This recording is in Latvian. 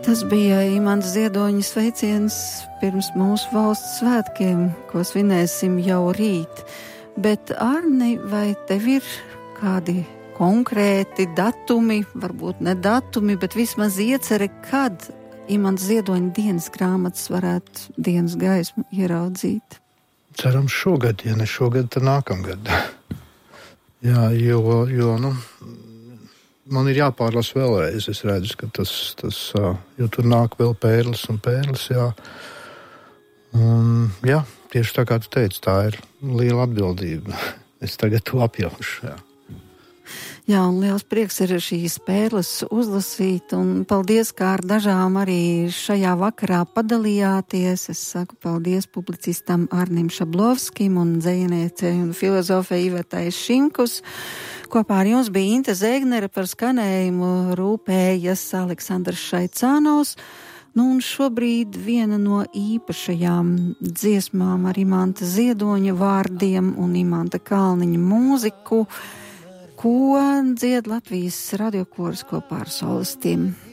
Tas bija Imants Ziedoņa sveiciens pirms mūsu valsts svētkiem, ko svinēsim jau rīt. Bet, Arni, vai tev ir kādi konkrēti datumi, varbūt ne datumi, bet vismaz ieceri, kad Imants Ziedoņa dienas grāmatas varētu dienas gaismu ieraudzīt? Cerams šogad, ja ne šogad, tad nākamgad. Jā, jo man ir jāpārlas vēlreiz. Es redzu, ka jo tur nāk vēl pērles un pērles, jā. Un, jā, tieši tā kā tu teici, tā ir liela atbildība. Es tagad to apjaušu, jā. Jā, un liels prieks ir šīs pērles uzlasīt, un paldies, kā ar dažām arī šajā vakarā padalījāties. Es saku paldies publicistam Arnim Šablovskim un dzejniecei un filozofei Ivetai Šimkus. Kopā ar jums bija Inte Zēgnere, par skanējumu rūpējas Aleksandrs Šaicānovs. Un šobrīd viena no īpašajām dziesmām ar Imanta Ziedoņa vārdiem un Imanta Kalniņa mūziku, ko dzied Latvijas radiokoris kopā ar solistiem.